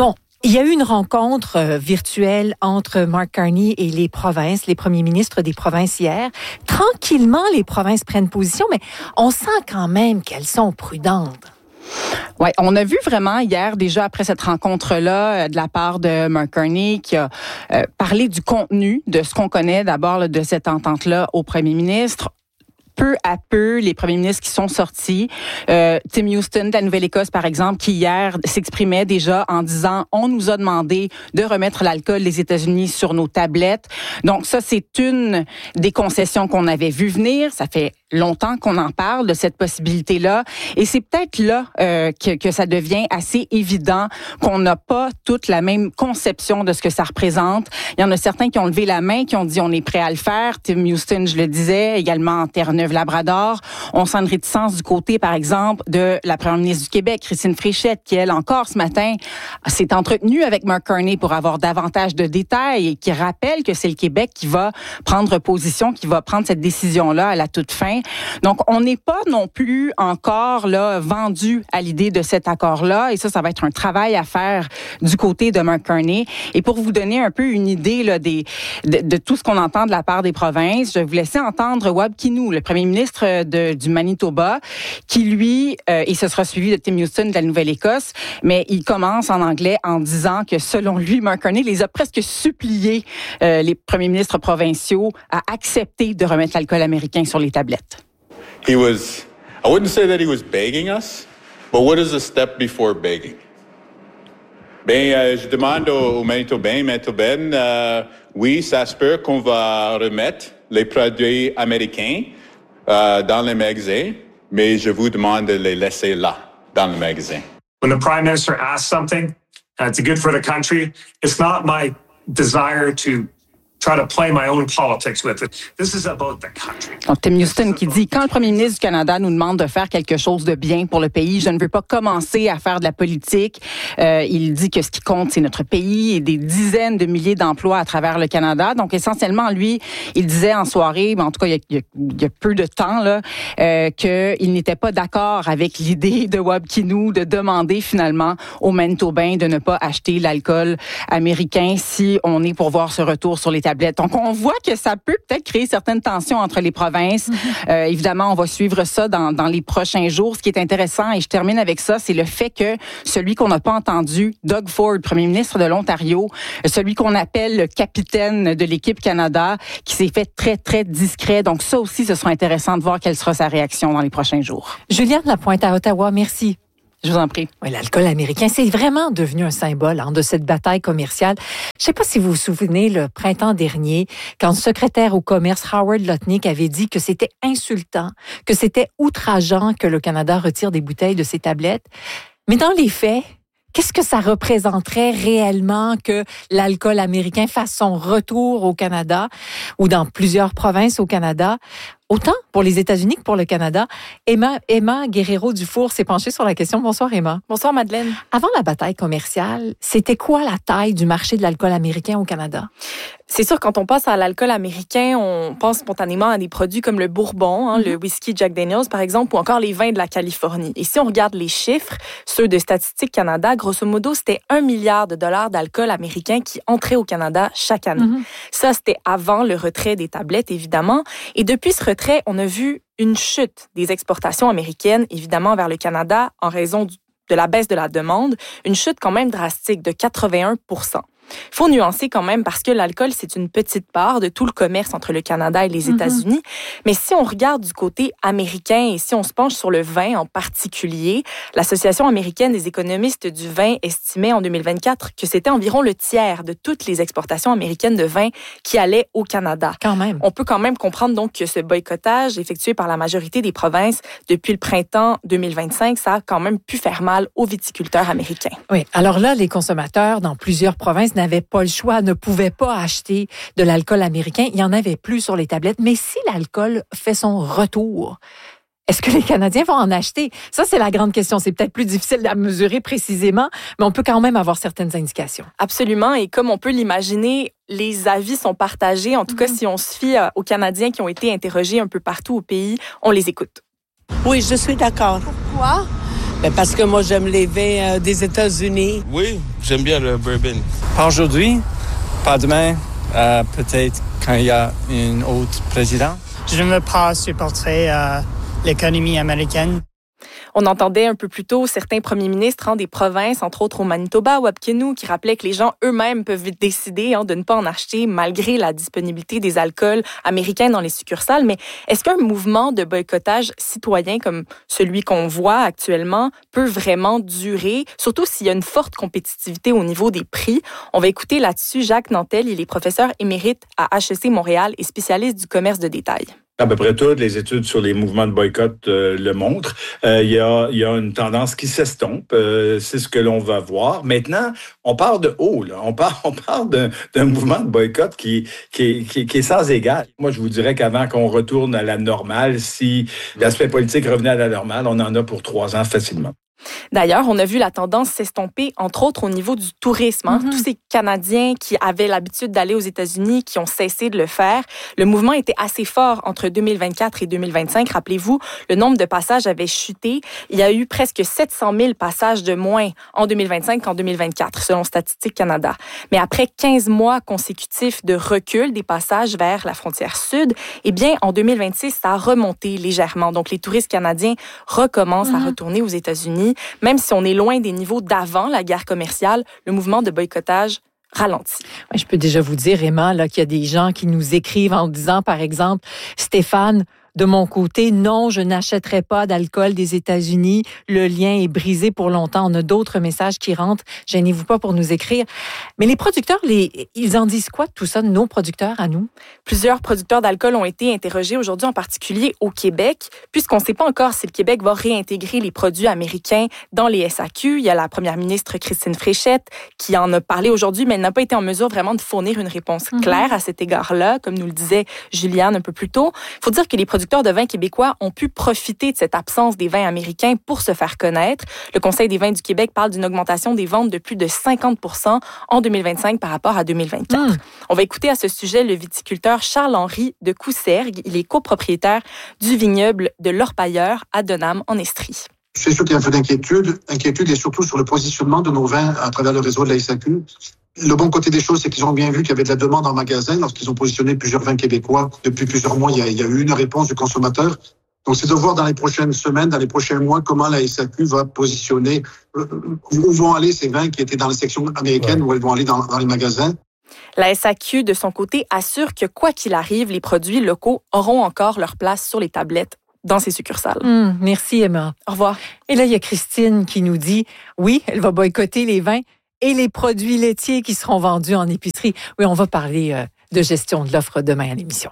Il y a eu une rencontre euh, virtuelle entre Mark Carney et les provinces, les premiers ministres des provinces hier. Tranquillement, les provinces prennent position, mais on sent quand même qu'elles sont prudentes. Ouais, on a vu vraiment hier, déjà après cette rencontre-là, euh, de la part de Mark Carney, qui a euh, parlé du contenu de ce qu'on connaît d'abord là, de cette entente-là au premier ministre. Peu à peu, les premiers ministres qui sont sortis, euh, Tim Houston de la Nouvelle-Écosse, par exemple, qui hier s'exprimait déjà en disant « on nous a demandé de remettre l'alcool des États-Unis sur nos tablettes ». Donc ça, c'est une des concessions qu'on avait vu venir. Ça fait longtemps qu'on en parle de cette possibilité-là. Et c'est peut-être là euh, que, que ça devient assez évident qu'on n'a pas toute la même conception de ce que ça représente. Il y en a certains qui ont levé la main, qui ont dit on est prêt à le faire. Tim Houston, je le disais, également en Terre-Neuve-Labrador. On sent une réticence du côté, par exemple, de la première ministre du Québec, Christine Fréchette, qui, elle, encore ce matin, s'est entretenue avec Mark Carney pour avoir davantage de détails et qui rappelle que c'est le Québec qui va prendre position, qui va prendre cette décision-là à la toute fin. Donc, on n'est pas non plus encore là vendu à l'idée de cet accord-là. Et ça, ça va être un travail à faire du côté de Mark Carney. Et pour vous donner un peu une idée là, des, de, de tout ce qu'on entend de la part des provinces, je vais vous laisser entendre Wab Kinew, le premier ministre de, du Manitoba, qui lui, euh, et ce sera suivi de Tim Houston de la Nouvelle-Écosse, mais il commence en anglais en disant que selon lui, Mark Carney les a presque suppliés, euh, les premiers ministres provinciaux, à accepter de remettre l'alcool américain sur les tablettes. He was, I wouldn't say that he was begging us, but what is a step before begging? Ben, euh, je demande aux, aux Manitobains, Manitobaines, euh, oui, ça se peut qu'on va remettre les produits américains euh, dans les magasins, mais je vous demande de les laisser là, dans le magasin. When the Prime Minister asks something, and it's good for the country, it's not my desire to try to play my own politics with it. This is about the country. Donc, Tim Houston qui dit, quand le premier ministre du Canada nous demande de faire quelque chose de bien pour le pays, je ne veux pas commencer à faire de la politique. Euh, il dit que ce qui compte, c'est notre pays et des dizaines de milliers d'emplois à travers le Canada. Donc, essentiellement, lui, il disait en soirée, mais en tout cas, il y a, il y a, il y a peu de temps, là, euh, qu'il n'était pas d'accord avec l'idée de Wab Kinew de demander finalement aux Manitobains de ne pas acheter l'alcool américain si on est pour voir ce retour sur les tablettes. Donc, on voit que ça peut peut-être créer certaines tensions entre les provinces. Mm-hmm. Euh, évidemment, on va suivre ça dans, dans les prochains jours. Ce qui est intéressant, et je termine avec ça, c'est le fait que celui qu'on n'a pas entendu, Doug Ford, premier ministre de l'Ontario, celui qu'on appelle le capitaine de l'équipe Canada, qui s'est fait très, très discret. Donc, ça aussi, ce sera intéressant de voir quelle sera sa réaction dans les prochains jours. Juliane Lapointe à Ottawa, merci. Je vous en prie. Oui, l'alcool américain, c'est vraiment devenu un symbole hein, de cette bataille commerciale. Je ne sais pas si vous vous souvenez, le printemps dernier, quand le secrétaire au commerce Howard Lutnick avait dit que c'était insultant, que c'était outrageant que le Canada retire des bouteilles de ses tablettes. Mais dans les faits, qu'est-ce que ça représenterait réellement que l'alcool américain fasse son retour au Canada ou dans plusieurs provinces au Canada? Autant pour les États-Unis que pour le Canada. Emma, Emma Guerrero-Dufour s'est penchée sur la question. Bonsoir, Emma. Bonsoir, Madeleine. Avant la bataille commerciale, c'était quoi la taille du marché de l'alcool américain au Canada? C'est sûr, quand on passe à l'alcool américain, on pense spontanément à des produits comme le bourbon, hein, mm-hmm. le whisky Jack Daniels, par exemple, ou encore les vins de la Californie. Et si on regarde les chiffres, ceux de Statistique Canada, grosso modo, c'était un milliard de dollars d'alcool américain qui entrait au Canada chaque année. Mm-hmm. Ça, c'était avant le retrait des tablettes, évidemment. Et depuis ce retrait, on a vu une chute des exportations américaines, évidemment, vers le Canada en raison du, de la baisse de la demande, une chute quand même drastique de quatre-vingt-un pour cent. Il faut nuancer quand même parce que l'alcool, c'est une petite part de tout le commerce entre le Canada et les États-Unis. Mm-hmm. Mais si on regarde du côté américain et si on se penche sur le vin en particulier, l'Association américaine des économistes du vin estimait en deux mille vingt-quatre que c'était environ le tiers de toutes les exportations américaines de vin qui allaient au Canada. Quand même. On peut quand même comprendre donc que ce boycottage effectué par la majorité des provinces depuis le printemps deux mille vingt-cinq, ça a quand même pu faire mal aux viticulteurs américains. Oui. Alors là, les consommateurs dans plusieurs provinces n'avaient pas le choix, ne pouvaient pas acheter de l'alcool américain. Il n'y en avait plus sur les tablettes. Mais si l'alcool fait son retour, est-ce que les Canadiens vont en acheter? Ça, c'est la grande question. C'est peut-être plus difficile à mesurer précisément, mais on peut quand même avoir certaines indications. Absolument. Et comme on peut l'imaginer, les avis sont partagés. En tout mm-hmm. cas, si on se fie aux Canadiens qui ont été interrogés un peu partout au pays, on les écoute. Oui, je suis d'accord. Pourquoi? Ben parce que moi, j'aime les vins euh, des États-Unis. Oui, j'aime bien le bourbon. Pas aujourd'hui, pas demain, euh, peut-être quand il y a un autre président. Je ne veux pas supporter euh, l'économie américaine. On entendait un peu plus tôt certains premiers ministres hein, des provinces, entre autres au Manitoba ou à Pkenou, qui rappelaient que les gens eux-mêmes peuvent décider hein, de ne pas en acheter malgré la disponibilité des alcools américains dans les succursales. Mais est-ce qu'un mouvement de boycottage citoyen comme celui qu'on voit actuellement peut vraiment durer, surtout s'il y a une forte compétitivité au niveau des prix? On va écouter là-dessus Jacques Nantel. Il est professeur émérite à H E C Montréal et spécialiste du commerce de détail. À peu près toutes les études sur les mouvements de boycott euh, le montrent. Euh, il y a, il y a une tendance qui s'estompe. Euh, c'est ce que l'on va voir. Maintenant, on part de haut. Là. On part, on part d'un, d'un mouvement de boycott qui, qui, qui, qui est sans égal. Moi, je vous dirais qu'avant qu'on retourne à la normale, si l'aspect politique revenait à la normale, on en a pour trois ans facilement. D'ailleurs, on a vu la tendance s'estomper, entre autres au niveau du tourisme. Hein. Mm-hmm. Tous ces Canadiens qui avaient l'habitude d'aller aux États-Unis, qui ont cessé de le faire. Le mouvement était assez fort entre deux mille vingt-quatre et deux mille vingt-cinq. Rappelez-vous, le nombre de passages avait chuté. Il y a eu presque sept cent mille passages de moins en deux mille vingt-cinq qu'en deux mille vingt-quatre, selon Statistique Canada. Mais après quinze mois consécutifs de recul des passages vers la frontière sud, eh bien, en deux mille vingt-six, ça a remonté légèrement. Donc, les touristes canadiens recommencent mm-hmm. à retourner aux États-Unis. Même si on est loin des niveaux d'avant la guerre commerciale, le mouvement de boycottage ralentit. Je peux déjà vous dire, Emma, là, qu'il y a des gens qui nous écrivent en disant, par exemple, Stéphane, de mon côté, non, je n'achèterai pas d'alcool des États-Unis. Le lien est brisé pour longtemps. On a d'autres messages qui rentrent. Gênez-vous pas pour nous écrire. Mais les producteurs, les, ils en disent quoi de tout ça, nos producteurs à nous? Plusieurs producteurs d'alcool ont été interrogés aujourd'hui, en particulier au Québec, puisqu'on ne sait pas encore si le Québec va réintégrer les produits américains dans les S A Q. Il y a la première ministre Christine Fréchette qui en a parlé aujourd'hui, mais elle n'a pas été en mesure vraiment de fournir une réponse mm-hmm. claire à cet égard-là, comme nous le disait Juliane un peu plus tôt. Il faut dire que les producteurs de vins québécois ont pu profiter de cette absence des vins américains pour se faire connaître. Le Conseil des vins du Québec parle d'une augmentation des ventes de plus de cinquante pour cent en deux mille vingt-cinq par rapport à deux mille vingt-quatre. Mmh. On va écouter à ce sujet le viticulteur Charles-Henri de Coussergues. Il est copropriétaire du vignoble de l'Orpailleur à Denham, en Estrie. C'est sûr qu'il y a un peu d'inquiétude, inquiétude et surtout sur le positionnement de nos vins à travers le réseau de la S A Q. Le bon côté des choses, c'est qu'ils ont bien vu qu'il y avait de la demande en magasin lorsqu'ils ont positionné plusieurs vins québécois. Depuis plusieurs mois, il y a, il y a eu une réponse du consommateur. Donc, c'est de voir dans les prochaines semaines, dans les prochains mois, comment la S A Q va positionner, où vont aller ces vins qui étaient dans la section américaine, ouais. où elles vont aller dans, dans les magasins. La S A Q, de son côté, assure que quoi qu'il arrive, les produits locaux auront encore leur place sur les tablettes dans ses succursales. Mmh, merci, Emma. Au revoir. Et là, il y a Christine qui nous dit, oui, elle va boycotter les vins et les produits laitiers qui seront vendus en épicerie. Oui, on va parler euh, de gestion de l'offre demain à l'émission.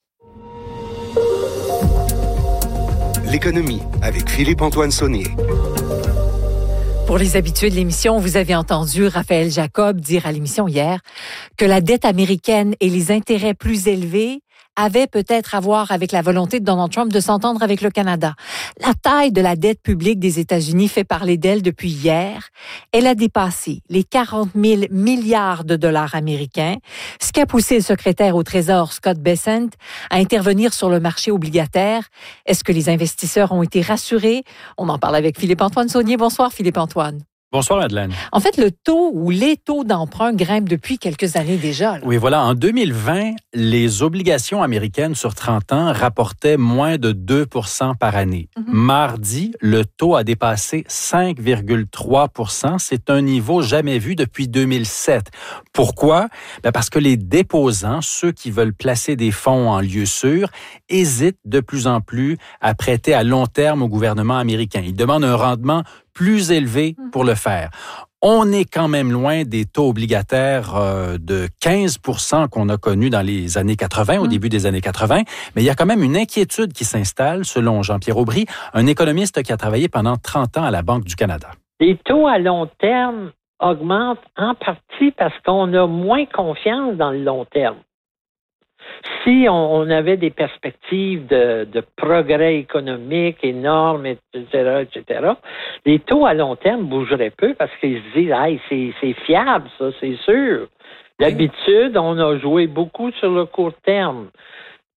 L'économie avec Philippe-Antoine Saunier. Pour les habitués de l'émission, vous avez entendu Raphaël Jacob dire à l'émission hier que la dette américaine et les intérêts plus élevés avaient peut-être à voir avec la volonté de Donald Trump de s'entendre avec le Canada. La taille de la dette publique des États-Unis fait parler d'elle depuis hier. Elle a dépassé les quarante mille milliards de dollars américains, ce qui a poussé le secrétaire au Trésor, Scott Bessent, à intervenir sur le marché obligataire. Est-ce que les investisseurs ont été rassurés? On en parle avec Philippe-Antoine Saunier. Bonsoir, Philippe-Antoine. Bonsoir, Madeleine. En fait, le taux ou les taux d'emprunt grimpent depuis quelques années déjà. Là. Oui, voilà. En deux mille vingt, les obligations américaines sur trente ans rapportaient moins de deux pour cent par année. Mm-hmm. Mardi, le taux a dépassé cinq virgule trois pour cent. C'est un niveau jamais vu depuis deux mille sept. Pourquoi? Ben parce que les déposants, ceux qui veulent placer des fonds en lieu sûr, hésitent de plus en plus à prêter à long terme au gouvernement américain. Ils demandent un rendement plus élevé pour le faire. On est quand même loin des taux obligataires euh, de quinze pour cent qu'on a connus dans les années quatre-vingt, au mmh. début des années quatre-vingt, mais il y a quand même une inquiétude qui s'installe, selon Jean-Pierre Aubry, un économiste qui a travaillé pendant trente ans à la Banque du Canada. Les taux à long terme augmentent en partie parce qu'on a moins confiance dans le long terme. Si on, on avait des perspectives de, de progrès économique énormes, et cetera, et cetera, les taux à long terme bougeraient peu parce qu'ils se disent hey, c'est, c'est fiable, ça, c'est sûr. D'habitude, on a joué beaucoup sur le court terme.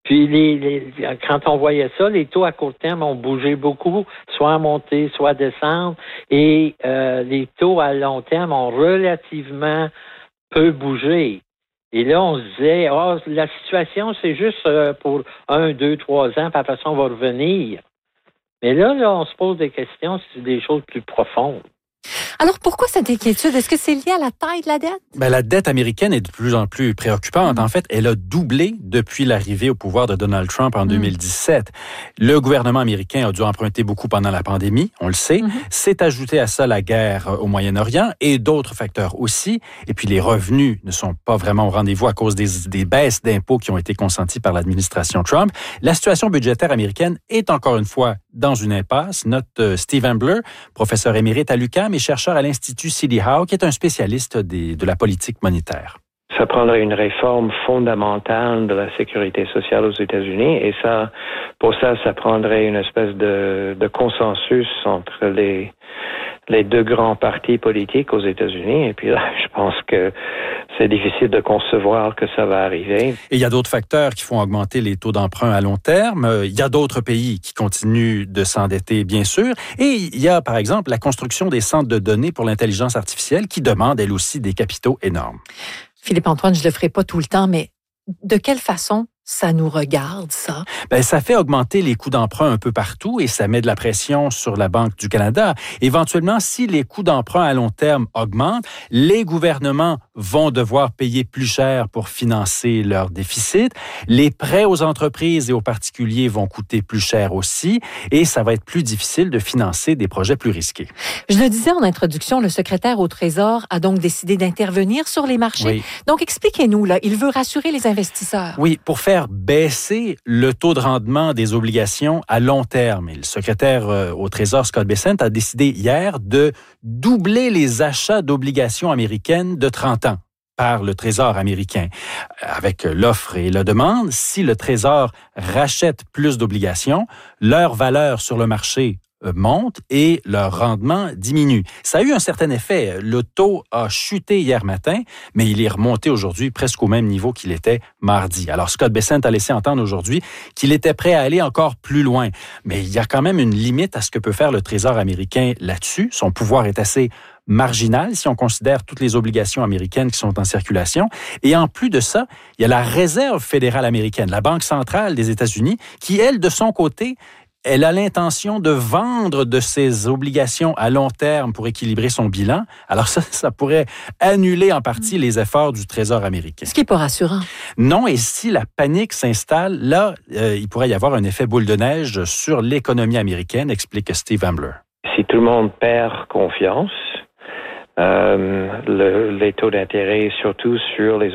Puis les, les, quand on voyait ça, les taux à court terme ont bougé beaucoup, soit à monter, soit à descendre, et euh, les taux à long terme ont relativement peu bougé. Et là, on se disait, oh, la situation, c'est juste pour un, deux, trois ans, puis après ça, on va revenir. Mais là, là, on se pose des questions sur des choses plus profondes. Alors, pourquoi cette inquiétude? Est-ce que c'est lié à la taille de la dette? Ben, la dette américaine est de plus en plus préoccupante. En fait, elle a doublé depuis l'arrivée au pouvoir de Donald Trump en mmh. deux mille dix-sept. Le gouvernement américain a dû emprunter beaucoup pendant la pandémie, on le sait. Mmh. C'est ajouté à ça la guerre au Moyen-Orient et d'autres facteurs aussi. Et puis, les revenus ne sont pas vraiment au rendez-vous à cause des, des baisses d'impôts qui ont été consenties par l'administration Trump. La situation budgétaire américaine est encore une fois dans une impasse, note euh, Steve Ambler, professeur émérite à l'U Q A M et chercheur à l'Institut City Hall, qui est un spécialiste des, de la politique monétaire. Ça prendrait une réforme fondamentale de la sécurité sociale aux États-Unis et ça, pour ça, ça prendrait une espèce de, de consensus entre les, les deux grands partis politiques aux États-Unis. Et puis là, je pense que c'est difficile de concevoir que ça va arriver. Et il y a d'autres facteurs qui font augmenter les taux d'emprunt à long terme. Il y a d'autres pays qui continuent de s'endetter, bien sûr. Et il y a, par exemple, la construction des centres de données pour l'intelligence artificielle qui demande, elle aussi, des capitaux énormes. Philippe-Antoine, je ne le ferai pas tout le temps, mais de quelle façon ça nous regarde, ça? Ben, ça fait augmenter les coûts d'emprunt un peu partout et ça met de la pression sur la Banque du Canada. Éventuellement, si les coûts d'emprunt à long terme augmentent, les gouvernements vont devoir payer plus cher pour financer leur déficit. Les prêts aux entreprises et aux particuliers vont coûter plus cher aussi et ça va être plus difficile de financer des projets plus risqués. Je le disais en introduction, le secrétaire au Trésor a donc décidé d'intervenir sur les marchés. Oui. Donc, expliquez-nous, là, il veut rassurer les investisseurs. Oui, pour faire baisser le taux de rendement des obligations à long terme. Et le secrétaire euh, au Trésor, Scott Bessent, a décidé hier de doubler les achats d'obligations américaines de trente ans par le Trésor américain. Avec l'offre et la demande, si le Trésor rachète plus d'obligations, leur valeur sur le marché monte et leur rendement diminue. Ça a eu un certain effet. Le taux a chuté hier matin, mais il est remonté aujourd'hui presque au même niveau qu'il était mardi. Alors, Scott Bessent a laissé entendre aujourd'hui qu'il était prêt à aller encore plus loin. Mais il y a quand même une limite à ce que peut faire le Trésor américain là-dessus. Son pouvoir est assez marginal si on considère toutes les obligations américaines qui sont en circulation. Et en plus de ça, il y a la Réserve fédérale américaine, la Banque centrale des États-Unis, qui, elle, de son côté, elle a l'intention de vendre de ses obligations à long terme pour équilibrer son bilan. Alors ça, ça pourrait annuler en partie les efforts du Trésor américain. Ce qui n'est pas rassurant. Non, et si la panique s'installe, là, euh, il pourrait y avoir un effet boule de neige sur l'économie américaine, explique Steve Ambler. Si tout le monde perd confiance, euh, le, les taux d'intérêt, surtout sur les